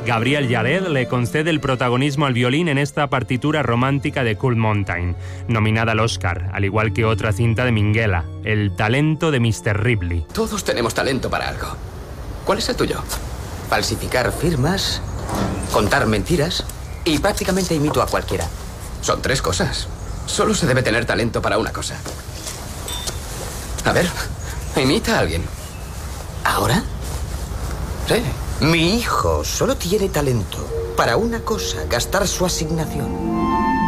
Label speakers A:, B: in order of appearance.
A: Gabriel Yared le concede el protagonismo al violín en esta partitura romántica de Cool Mountain, nominada al Oscar, al igual que otra cinta de Minghella, El talento de Mr. Ripley.
B: Todos tenemos talento para algo. ¿Cuál es el tuyo? Falsificar firmas, contar mentiras y prácticamente imito a cualquiera. Son 3 cosas. Solo se debe tener talento para una cosa. A ver, imita a alguien. ¿Ahora? Sí.
C: Mi hijo solo tiene talento para una cosa: gastar su asignación.